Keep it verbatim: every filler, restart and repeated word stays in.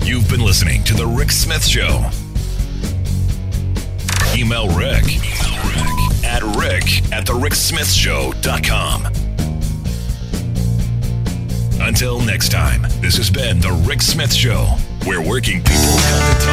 You've been listening to The Rick Smith Show. Email Rick, Email Rick at rick at the rick smith show dot com. Until next time, this has been The Rick Smith Show, where working people have the time.